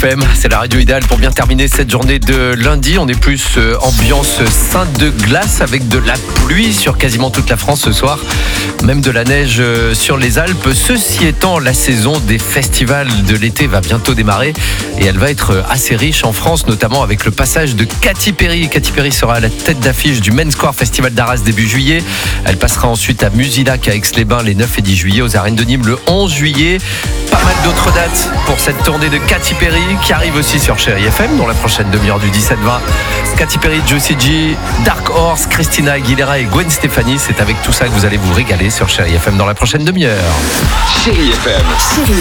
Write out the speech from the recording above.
FM, c'est la radio idéale pour bien terminer cette journée de lundi. On est plus ambiance sainte de glace avec de la pluie sur quasiment toute la France ce soir, même de la neige sur les Alpes. Ceci étant, la saison des festivals de l'été va bientôt démarrer et elle va être assez riche en France, notamment avec le passage de Katy Perry. Katy Perry sera à la tête d'affiche du Main Square Festival d'Arras début juillet. Elle passera ensuite à Musilac à Aix-les-Bains les 9 et 10 juillet, aux Arènes de Nîmes le 11 juillet. Pas mal d'autres dates pour cette tournée de Katy Perry qui arrive aussi sur Chérie FM dans la prochaine demi-heure du 17-20. Katy Perry, Juicy J, Dark Horse, Christina Aguilera et Gwen Stefani. C'est avec tout ça que vous allez vous régaler sur Chérie FM dans la prochaine demi-heure. Chérie FM.